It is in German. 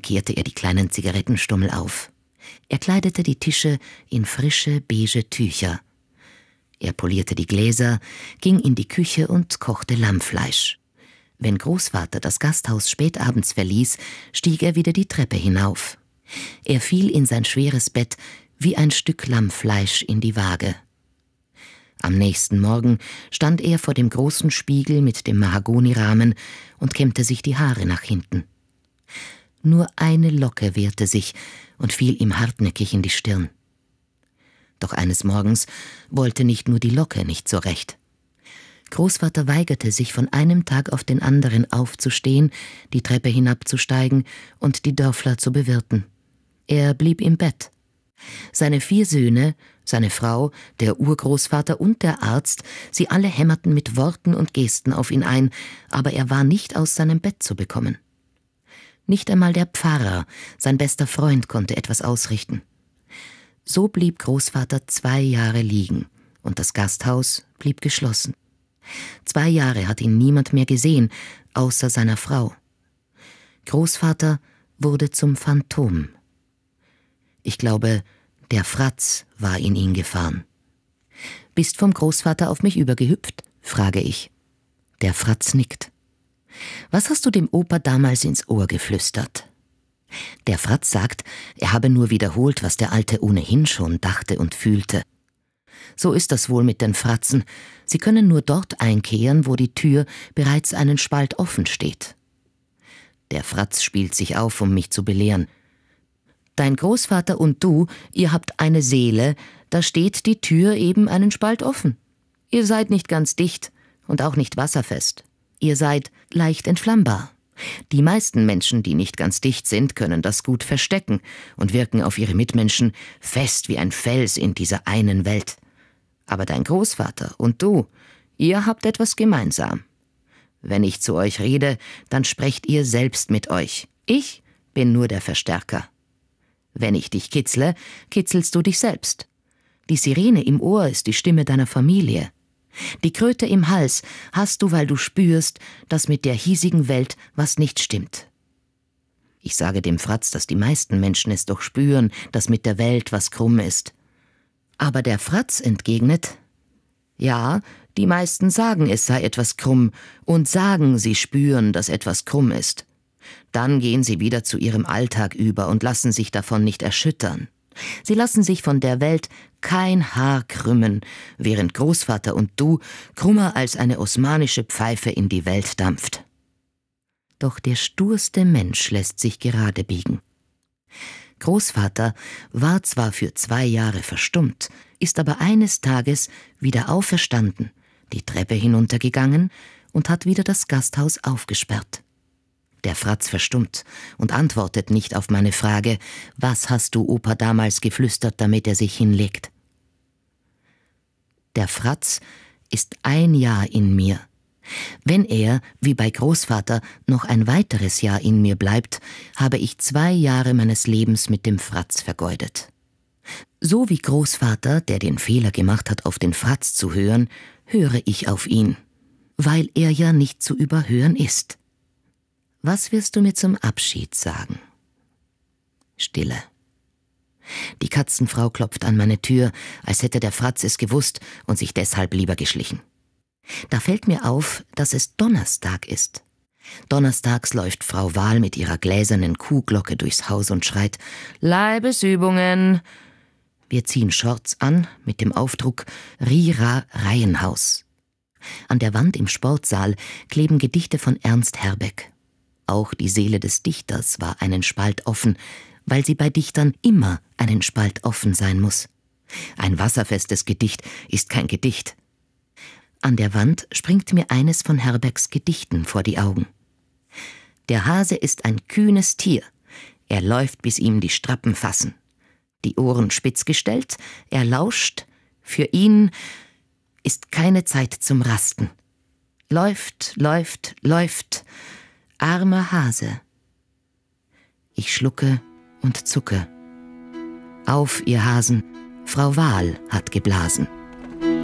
kehrte er die kleinen Zigarettenstummel auf. Er kleidete die Tische in frische, beige Tücher. Er polierte die Gläser, ging in die Küche und kochte Lammfleisch. Wenn Großvater das Gasthaus spätabends verließ, stieg er wieder die Treppe hinauf. Er fiel in sein schweres Bett wie ein Stück Lammfleisch in die Waage. Am nächsten Morgen stand er vor dem großen Spiegel mit dem Mahagonirahmen und kämmte sich die Haare nach hinten. Nur eine Locke wehrte sich und fiel ihm hartnäckig in die Stirn. Doch eines Morgens wollte nicht nur die Locke nicht so recht. Großvater weigerte sich von einem Tag auf den anderen aufzustehen, die Treppe hinabzusteigen und die Dörfler zu bewirten. Er blieb im Bett. Seine 4 Söhne, seine Frau, der Urgroßvater und der Arzt, sie alle hämmerten mit Worten und Gesten auf ihn ein, aber er war nicht aus seinem Bett zu bekommen. Nicht einmal der Pfarrer, sein bester Freund, konnte etwas ausrichten. So blieb Großvater 2 Jahre liegen und das Gasthaus blieb geschlossen. 2 Jahre hat ihn niemand mehr gesehen, außer seiner Frau. Großvater wurde zum Phantom. Ich glaube, der Fratz war in ihn gefahren. »Bist vom Großvater auf mich übergehüpft?« frage ich. Der Fratz nickt. »Was hast du dem Opa damals ins Ohr geflüstert?« Der Fratz sagt, er habe nur wiederholt, was der Alte ohnehin schon dachte und fühlte. So ist das wohl mit den Fratzen. Sie können nur dort einkehren, wo die Tür bereits einen Spalt offen steht. Der Fratz spielt sich auf, um mich zu belehren. »Dein Großvater und du, ihr habt eine Seele, da steht die Tür eben einen Spalt offen. Ihr seid nicht ganz dicht und auch nicht wasserfest. Ihr seid leicht entflammbar. Die meisten Menschen, die nicht ganz dicht sind, können das gut verstecken und wirken auf ihre Mitmenschen fest wie ein Fels in dieser einen Welt. Aber dein Großvater und du, ihr habt etwas gemeinsam. Wenn ich zu euch rede, dann sprecht ihr selbst mit euch. Ich bin nur der Verstärker. Wenn ich dich kitzle, kitzelst du dich selbst. Die Sirene im Ohr ist die Stimme deiner Familie. Die Kröte im Hals hast du, weil du spürst, dass mit der hiesigen Welt was nicht stimmt. Ich sage dem Fratz, dass die meisten Menschen es doch spüren, dass mit der Welt was krumm ist. Aber der Fratz entgegnet, ja, die meisten sagen, es sei etwas krumm und sagen, sie spüren, dass etwas krumm ist. Dann gehen sie wieder zu ihrem Alltag über und lassen sich davon nicht erschüttern. Sie lassen sich von der Welt kein Haar krümmen, während Großvater und du krummer als eine osmanische Pfeife in die Welt dampft. Doch der sturste Mensch lässt sich gerade biegen. Großvater war zwar für 2 Jahre verstummt, ist aber eines Tages wieder auferstanden, die Treppe hinuntergegangen und hat wieder das Gasthaus aufgesperrt. Der Fratz verstummt und antwortet nicht auf meine Frage, was hast du Opa damals geflüstert, damit er sich hinlegt? Der Fratz ist 1 Jahr in mir. Wenn er, wie bei Großvater, noch ein weiteres Jahr in mir bleibt, habe ich 2 Jahre meines Lebens mit dem Fratz vergeudet. So wie Großvater, der den Fehler gemacht hat, auf den Fratz zu hören, höre ich auf ihn, weil er ja nicht zu überhören ist. Was wirst du mir zum Abschied sagen? Stille. Die Katzenfrau klopft an meine Tür, als hätte der Fratz es gewusst und sich deshalb lieber geschlichen. Da fällt mir auf, dass es Donnerstag ist. Donnerstags läuft Frau Wahl mit ihrer gläsernen Kuhglocke durchs Haus und schreit, »Leibesübungen!« Wir ziehen Shorts an mit dem Aufdruck »Rira Reihenhaus«. An der Wand im Sportsaal kleben Gedichte von Ernst Herbeck. Auch die Seele des Dichters war einen Spalt offen, weil sie bei Dichtern immer einen Spalt offen sein muss. Ein wasserfestes Gedicht ist kein Gedicht. An der Wand springt mir eines von Herbecks Gedichten vor die Augen. Der Hase ist ein kühnes Tier, er läuft, bis ihm die Strappen fassen. Die Ohren spitz gestellt, er lauscht, für ihn ist keine Zeit zum Rasten. Läuft, läuft, läuft, armer Hase. Ich schlucke und zucke. Auf, ihr Hasen, Frau Wahl hat geblasen.